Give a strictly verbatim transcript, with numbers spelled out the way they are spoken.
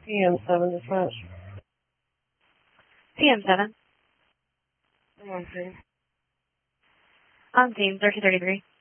P M seven dispatch. P M seven. I'm on scene. On scene, thirteen thirty-three.